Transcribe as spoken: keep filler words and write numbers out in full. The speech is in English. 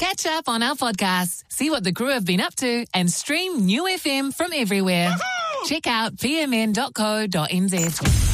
Catch up on our podcasts, see what the crew have been up to, and stream New F M from everywhere. Woohoo! Check out p m n dot co dot n z.